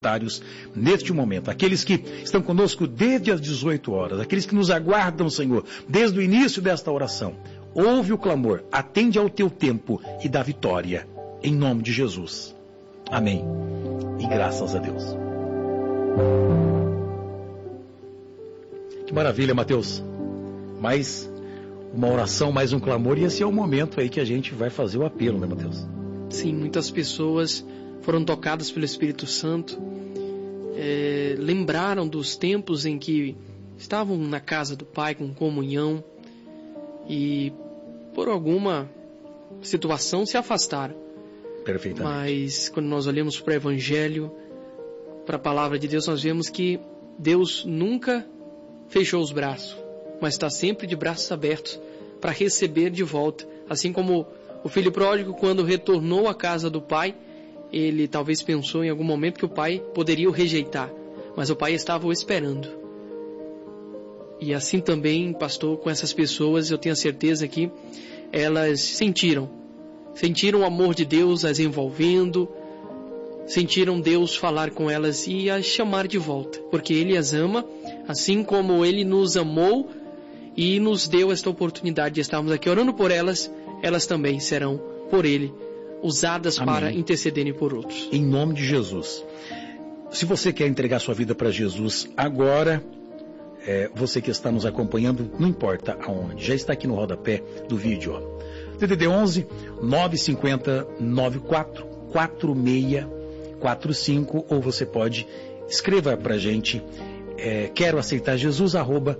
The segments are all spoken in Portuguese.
neste momento, aqueles que estão conosco desde as 18 horas, aqueles que nos aguardam, Senhor, desde o início desta oração. Ouve o clamor, atende ao teu tempo e dá vitória, em nome de Jesus. Amém. E graças a Deus. Que maravilha, Mateus. Mais uma oração, mais um clamor, e esse é o momento aí que a gente vai fazer o apelo, né, Mateus? Sim, muitas pessoas foram tocadas pelo Espírito Santo, lembraram dos tempos em que estavam na casa do Pai com comunhão e por alguma situação se afastaram. Perfeitamente. Mas quando nós olhamos para o Evangelho, para a Palavra de Deus, nós vemos que Deus nunca fechou os braços, mas está sempre de braços abertos para receber de volta. Assim como o filho pródigo, quando retornou à casa do pai, ele talvez pensou em algum momento que o pai poderia o rejeitar, mas o pai estava o esperando. E assim também, pastor, com essas pessoas, eu tenho a certeza que elas sentiram o amor de Deus as envolvendo, sentiram Deus falar com elas e as chamar de volta, porque Ele as ama, assim como Ele nos amou e nos deu esta oportunidade de estarmos aqui orando por elas, elas também serão por Ele usadas. Amém. Para intercederem por outros. Em nome de Jesus. Se você quer entregar sua vida para Jesus agora, você que está nos acompanhando, não importa aonde, já está aqui no rodapé do vídeo, ó. DDD 11 950 94 4645, ou você pode escrever para a gente, quero aceitar Jesus,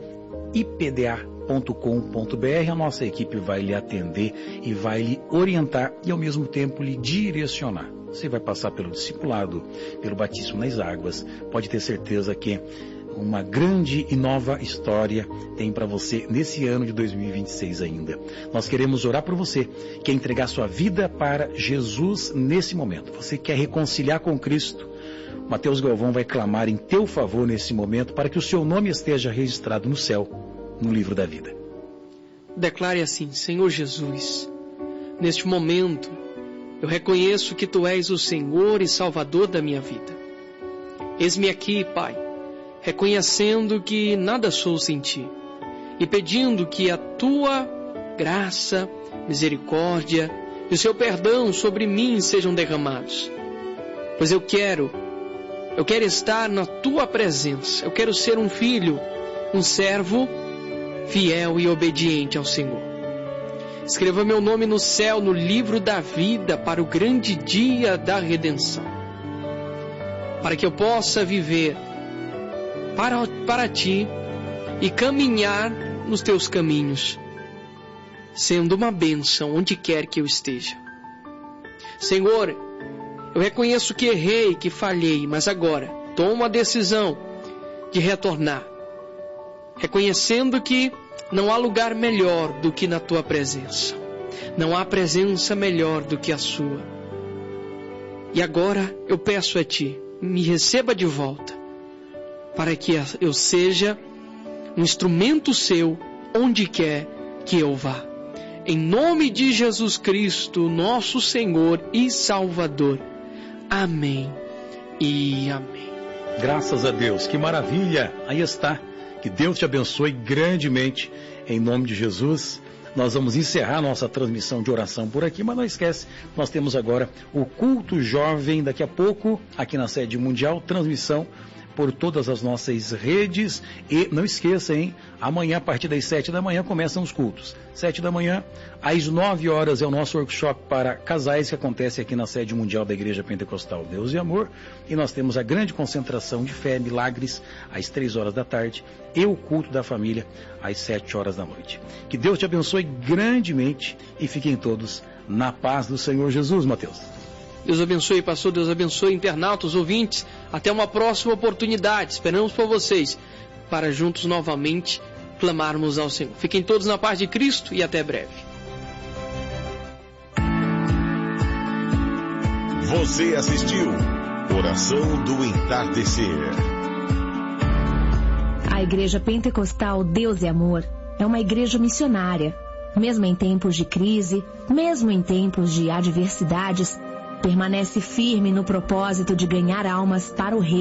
@ipda.com.br. A nossa equipe vai lhe atender e vai lhe orientar e ao mesmo tempo lhe direcionar. Você vai passar pelo discipulado, pelo batismo nas águas. Pode ter certeza que uma grande e nova história tem para você nesse ano de 2026 ainda. Nós queremos orar por você, quer entregar sua vida para Jesus nesse momento. Você quer reconciliar com Cristo. Mateus Galvão vai clamar em teu favor nesse momento para que o seu nome esteja registrado no céu, no livro da vida. Declare assim: Senhor Jesus, neste momento eu reconheço que Tu és o Senhor e Salvador da minha vida. Eis-me aqui, Pai, reconhecendo que nada sou sem Ti e pedindo que a Tua graça, misericórdia e o Seu perdão sobre mim sejam derramados. Pois eu quero estar na Tua presença, eu quero ser um filho, um servo fiel e obediente ao Senhor. Escreva meu nome no céu, no livro da vida, para o grande dia da redenção, para que eu possa viver para Ti e caminhar nos Teus caminhos, sendo uma bênção onde quer que eu esteja. Senhor, eu reconheço que errei, que falhei, mas agora tomo a decisão de retornar, reconhecendo que não há lugar melhor do que na Tua presença. Não há presença melhor do que a Sua. E agora eu peço a Ti, me receba de volta, para que eu seja um instrumento Seu onde quer que eu vá. Em nome de Jesus Cristo, nosso Senhor e Salvador. Amém e amém. Graças a Deus, que maravilha. Aí está. Que Deus te abençoe grandemente, em nome de Jesus. Nós vamos encerrar nossa transmissão de oração por aqui, mas não esquece, nós temos agora o culto jovem daqui a pouco, aqui na sede mundial, transmissão por todas as nossas redes. E não esqueça, hein? Amanhã, a partir das 7 da manhã, começam os cultos. 7 da manhã, às 9 horas é o nosso workshop para casais que acontece aqui na sede mundial da Igreja Pentecostal Deus e Amor. E nós temos a grande concentração de fé, milagres, às 3 horas da tarde, e o culto da família, às 7 horas da noite. Que Deus te abençoe grandemente e fiquem todos na paz do Senhor Jesus, Mateus. Deus abençoe, pastor. Deus abençoe, internautas, ouvintes. Até uma próxima oportunidade. Esperamos por vocês para juntos novamente clamarmos ao Senhor. Fiquem todos na paz de Cristo e até breve. Você assistiu Oração do Entardecer. A Igreja Pentecostal Deus e Amor é uma igreja missionária. Mesmo em tempos de crise, mesmo em tempos de adversidades, Permanece firme no propósito de ganhar almas para o Reino.